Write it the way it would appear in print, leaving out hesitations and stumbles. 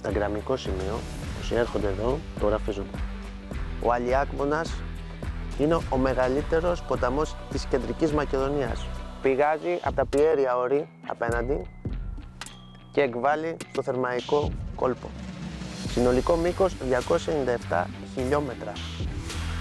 γραμμικό σημείο, όσοι έρχονται εδώ, το ραφίζουν. Ο Αλιάκμονας είναι ο μεγαλύτερος ποταμός της κεντρικής Μακεδονίας. Πηγάζει από τα Πιέρια όρη απέναντι και εκβάλλει στο Θερμαϊκό κόλπο. Συνολικό μήκος 297 χιλιόμετρα.